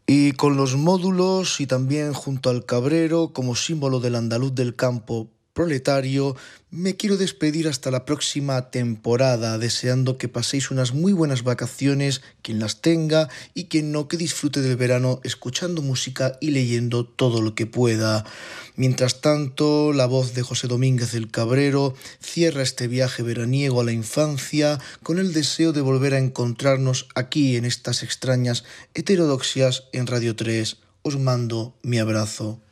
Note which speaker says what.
Speaker 1: Y con los módulos y también junto al cabrero como símbolo del andaluz del campo proletario, me quiero despedir hasta la próxima temporada, deseando que paséis unas muy buenas vacaciones, quien las tenga, y quien no, que disfrute del verano escuchando música y leyendo todo lo que pueda. Mientras tanto, la voz de José Domínguez el Cabrero cierra este viaje veraniego a la infancia con el deseo de volver a encontrarnos aquí en estas extrañas heterodoxias en Radio 3. Os mando mi abrazo.